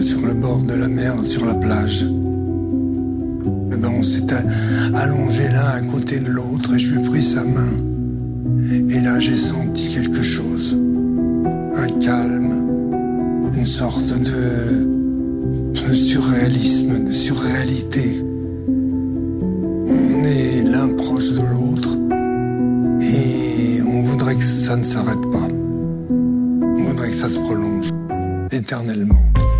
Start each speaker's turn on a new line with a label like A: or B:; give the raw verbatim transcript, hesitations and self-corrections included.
A: sur le bord de la mer, sur la plage. Et ben on s'est allongé l'un à côté de l'autre et je lui ai pris sa main. Et là j'ai senti quelque chose, un calme, une sorte de, de surréalisme, de surréalité. On est l'un proche de l'autre et on voudrait que ça ne s'arrête pas. On voudrait que ça se prolonge éternellement.